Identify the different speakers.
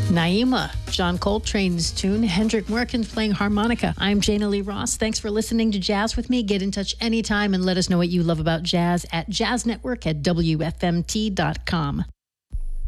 Speaker 1: Naima, John Coltrane's tune. Hendrik Merkins playing harmonica. I'm Jana Lee Ross. Thanks for listening to Jazz with me. Get in touch anytime and let us know what you love about jazz at jazznetwork@wfmt.com.